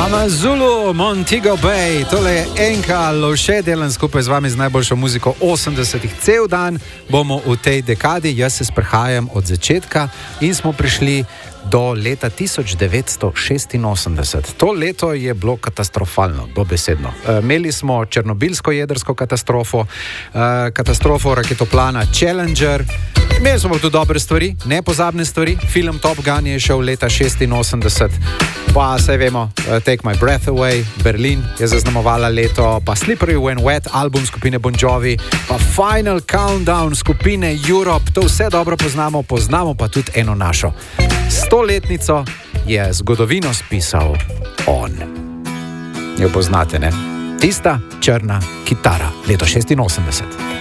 Amazulu, Montego Bay, tole je Enka Loše, delam skupaj z vami z najboljšo muziko 80-ih. Cel dan bomo v tej dekadi, jaz se sprehajam od začetka in smo prišli do leta 1986. To leto je bilo katastrofalno, dobesedno. Imeli smo černobilsko jedrsko katastrofo, katastrofo raketoplana Challenger, imeli smo tudi dobre stvari, nepozabne stvari. Film Top Gun je šel leta 86, pa saj vemo, Take My Breath Away, Berlin je zaznamovala leto, pa Slippery When Wet, album skupine Bon Jovi, pa Final Countdown skupine Europe, to vse dobro poznamo, poznamo pa tudi eno našo. 100-letnico je zgodovino spisal on. Jo poznate, ne? Tista črna kitara, leto 86.